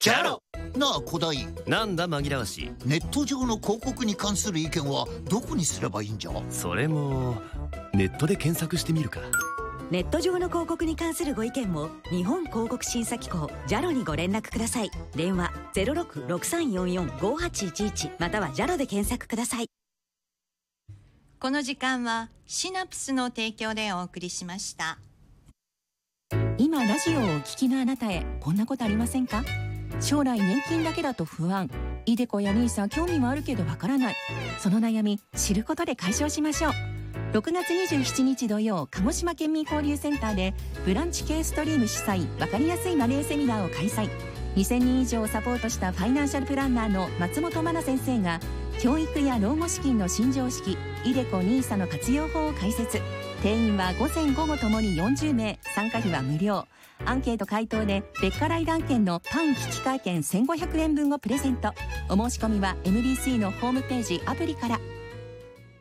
ジャロ。 なあ小大、 なんだ紛らわしい。 ネット上の広告に関する意見はどこにすればいいんじゃ。 それもネットで検索してみるか。 ネット上の広告に関するご意見も日本広告審査機構ジャロにご連絡ください。電話 0663445811 またはジャロで検索ください。 この時間はシナプスの提供でお送りしました。 今ラジオをお聞きのあなたへ、こんなことありませんか？将来年金だけだと不安、イデコやニーサ興味もあるけどわからない、その悩み知ることで解消しましょう。6月27日土曜、鹿児島県民交流センターでブランチ系ストリーム主催わかりやすいマネーセミナーを開催。2000人以上をサポートしたファイナンシャルプランナーの松本真奈先生が教育や老後資金の新常識、イデコニーサの活用法を解説。定員は午前午後ともに40名、参加費は無料。アンケート回答で別カライダン券のパン引換券1500円分をプレゼント。お申し込みは MBC のホームページアプリから。